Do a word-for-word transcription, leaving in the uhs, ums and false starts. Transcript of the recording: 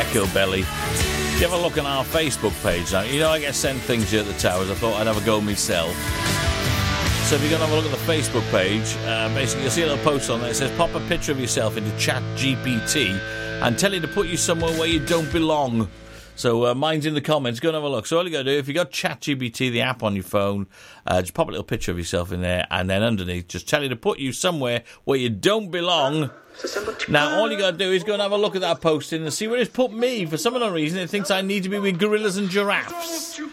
Echo Belly. If you have a look on our Facebook page now, you know I get sent things here at the Towers. I thought I'd have a go myself. So if you're going to have a look at the Facebook page, uh, basically you'll see a little post on there that says pop a picture of yourself into Chat G P T and tell it to put you somewhere where you don't belong. So uh, mine's in the comments. Go and have a look. So all you got to do, if you've got Chat G P T, the app on your phone, uh, just pop a little picture of yourself in there, and then underneath, just tell it to put you somewhere where you don't belong. Now, all you got to do is go and have a look at that posting and see where it's put me. For some unknown reason, it thinks I need to be with gorillas and giraffes.